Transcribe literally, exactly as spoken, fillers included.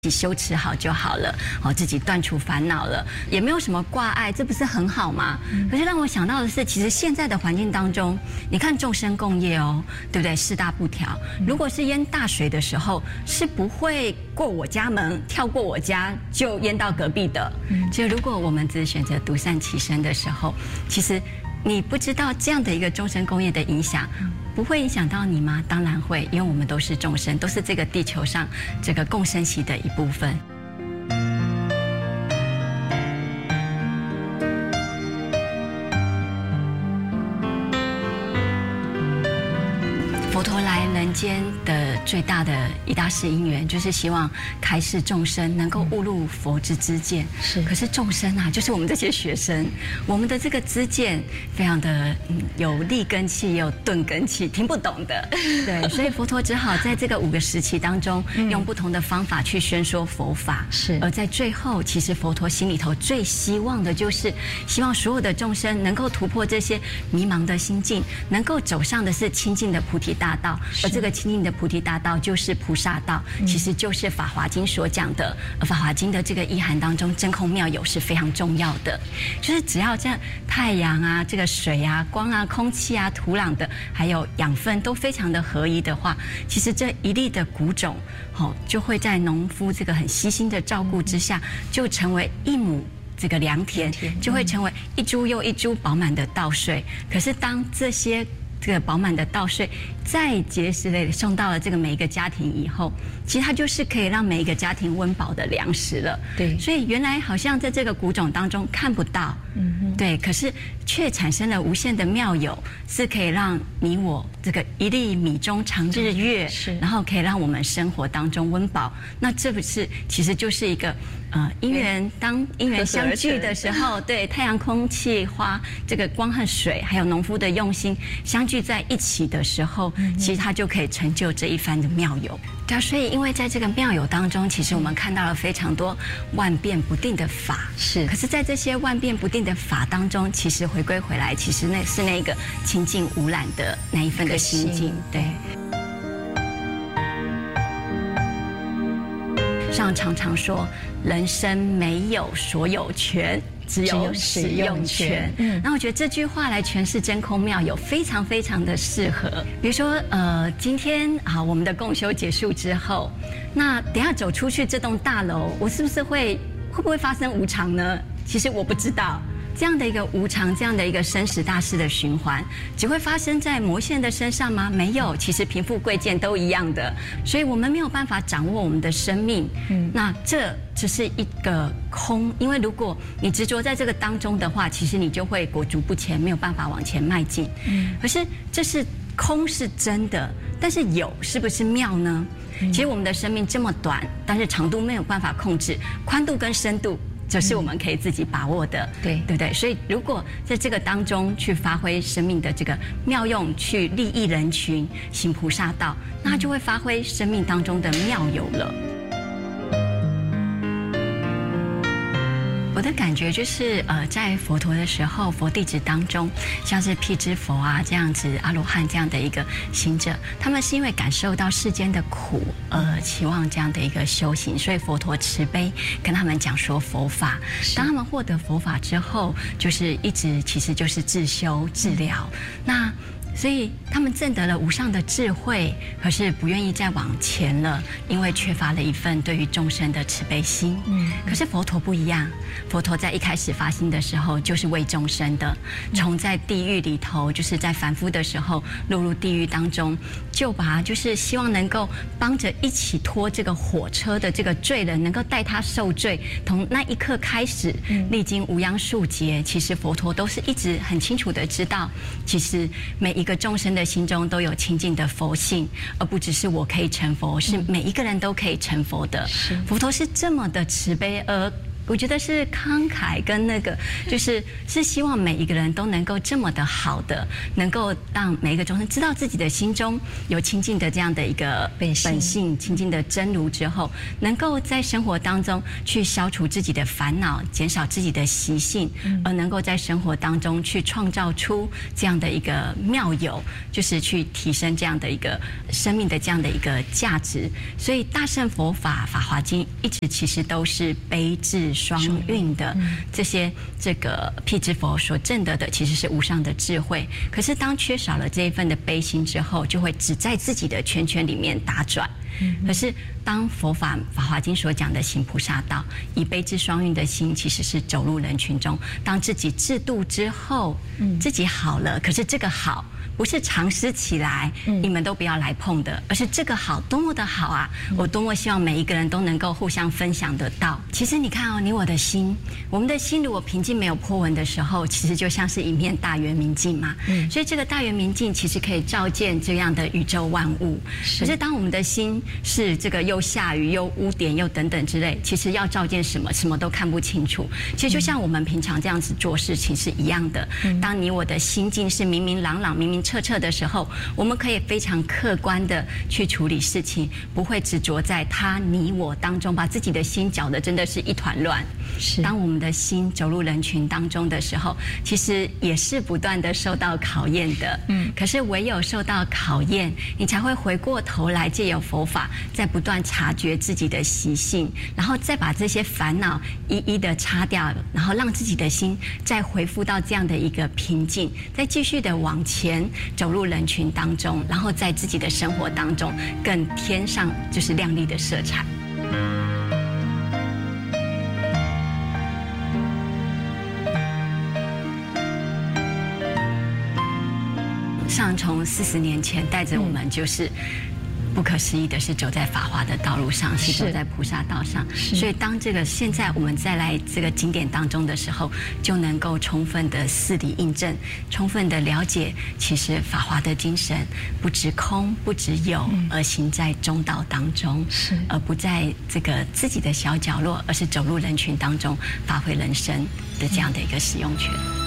自己修持好就好了，哦，自己断除烦恼了，也没有什么挂碍，这不是很好吗？嗯、可是让我想到的是，其实现在的环境当中，你看众生共业哦，对不对？四大不调，如果是淹大水的时候，是不会过我家门，跳过我家就淹到隔壁的。嗯，就如果我们只选择独善其身的时候，其实你不知道这样的一个众生共业的影响。不会影响到你吗？当然会，因为我们都是众生，都是这个地球上这个共生息的一部分。佛陀来人间的最大的一大事因缘，就是希望开示众生能够悟入佛之知见。是，可是众生啊，就是我们这些学生，我们的这个知见非常的、嗯、有立根器，也有钝根器，听不懂的。对，所以佛陀只好在这个五个时期当中，用不同的方法去宣说佛法。是，而在最后，其实佛陀心里头最希望的就是，希望所有的众生能够突破这些迷茫的心境，能够走上的是清净的菩提大道。而这个清净的菩提大道就是菩萨道，其实就是《法华经》所讲的。《法华经》的这个意涵当中，真空妙有是非常重要的。就是只要这样，太阳啊、这个水啊、光啊、空气啊、土壤的，还有养分都非常的合一的话，其实这一粒的谷种，哦，就会在农夫这个很悉心的照顾之下，就成为一亩。这个良田就会成为一株又一株饱满的稻穗。可是当这些这个饱满的稻穗再结实的送到了这个每一个家庭以后，其实它就是可以让每一个家庭温饱的粮食了。对，所以原来好像在这个谷种当中看不到，嗯，对，可是却产生了无限的妙有，是可以让你我这个一粒米中常日月，是，然后可以让我们生活当中温饱。那这不是其实就是一个呃因缘，当因缘相聚的时候，对，太阳、空气、花，这个光和水，还有农夫的用心相聚在一起的时候，嗯、其实它就可以成就这一番的妙有。对啊，所以因为在这个妙有当中，其实我们看到了非常多万变不定的法。是，可是在这些万变不定的法当中，其实回归回来，其实那是那个清净无染的那一份的心境。对。上常常说，人生没有所有权，只有使用权。嗯，那我觉得这句话来诠释真空妙有，非常非常的适合。比如说，呃，今天啊，我们的共修结束之后，那等一下走出去这栋大楼，我是不是会会不会发生无常呢？其实我不知道。这样的一个无常，这样的一个生死大事的循环，只会发生在某些人的身上吗？没有，其实贫富贵贱都一样的，所以我们没有办法掌握我们的生命。嗯，那这只是一个空，因为如果你执着在这个当中的话，其实你就会裹足不前，没有办法往前迈进。嗯，可是这是空是真的，但是有是不是妙呢？其实我们的生命这么短，但是长度没有办法控制，宽度跟深度。这是我们可以自己把握的，对对不对？所以如果在这个当中去发挥生命的这个妙用，去利益人群，行菩萨道，那就会发挥生命当中的妙有了。我的感觉就是，呃，在佛陀的时候，佛弟子当中，像是辟支佛啊这样子，阿罗汉这样的一个行者，他们是因为感受到世间的苦，而期望这样的一个修行，所以佛陀慈悲跟他们讲说佛法。当他们获得佛法之后，就是一直其实就是自修自疗。那所以他们证得了无上的智慧，可是不愿意再往前了，因为缺乏了一份对于众生的慈悲心。嗯，可是佛陀不一样，佛陀在一开始发心的时候就是为众生的，从在地狱里头，就是在凡夫的时候落入地狱当中，就把就是希望能够帮着一起拖这个火车的这个罪人，能够带他受罪。从那一刻开始，历经无央数劫，其实佛陀都是一直很清楚的知道，其实每一个众生的心中都有清净的佛性，而不只是我可以成佛，是每一个人都可以成佛的。佛陀是这么的慈悲，而我觉得是慷慨跟那个，就是是希望每一个人都能够这么的好的，能够让每一个众生知道自己的心中有清净的这样的一个本性、清净的真如之后，能够在生活当中去消除自己的烦恼，减少自己的习性，而能够在生活当中去创造出这样的一个妙有，就是去提升这样的一个生命的这样的一个价值。所以大乘佛法《法华经》一直其实都是悲智双运的，这些这个辟支佛所证得的其实是无上的智慧。可是当缺少了这一份的悲心之后，就会只在自己的圈圈里面打转。可是当佛法《法华经》所讲的行菩萨道，以悲智双运的心，其实是走入人群中。当自己自度之后，自己好了，可是这个好不是藏私起来，你们都不要来碰的，而是这个好多么的好啊！我多么希望每一个人都能够互相分享得到。其实你看哦，你我的心，我们的心如果平静没有波纹的时候，其实就像是一面大圆明镜嘛。所以这个大圆明镜其实可以照见这样的宇宙万物。可是当我们的心是这个又下雨又污点又等等之类，其实要照见什么，什么都看不清楚。其实就像我们平常这样子做事情是一样的。当你我的心境是明明朗朗、明明彻彻的时候，我们可以非常客观的去处理事情，不会执着在他你我当中，把自己的心搅得真的是一团乱。是当我们的心走入人群当中的时候，其实也是不断的受到考验的。嗯，可是唯有受到考验，你才会回过头来借由佛法，再不断察觉自己的习性，然后再把这些烦恼一一的擦掉，然后让自己的心再恢复到这样的一个平静，再继续的往前走入人群当中，然后在自己的生活当中更添上就是亮丽的色彩。上从四十年前带着我们就是不可思议的是走在法华的道路上，是走在菩萨道上。所以当这个现在我们再来这个经典当中的时候，就能够充分的事理印证，充分的了解，其实法华的精神不止空不止有，而行在中道当中，而不在这个自己的小角落，而是走入人群当中，发挥人生的这样的一个使用权。